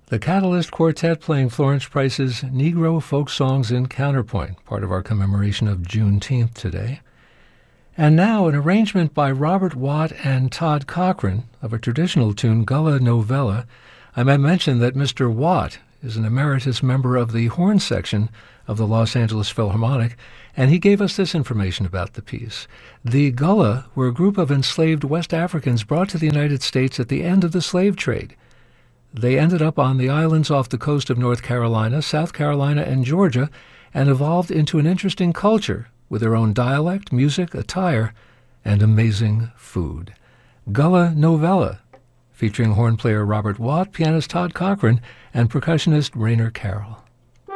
The Catalyst Quartet playing Florence Price's Negro Folk Songs in Counterpoint, part of our commemoration of Juneteenth today. And now an arrangement by Robert Watt and Todd Cochran of a traditional tune, Gullah Novella. I might mention that Mr. Watt is an emeritus member of the horn section of the Los Angeles Philharmonic, and he gave us this information about the piece. The Gullah were a group of enslaved West Africans brought to the United States at the end of the slave trade. They ended up on the islands off the coast of North Carolina, South Carolina, and Georgia, and evolved into an interesting culture with their own dialect, music, attire, and amazing food. Gullah Novella, featuring horn player Robert Watt, pianist Todd Cochran, and percussionist Rainer Carroll.